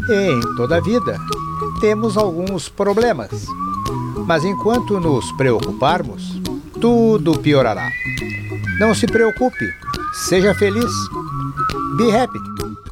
Em toda a vida, temos alguns problemas. Mas enquanto nos preocuparmos, tudo piorará. Não se preocupe, seja feliz. Be happy.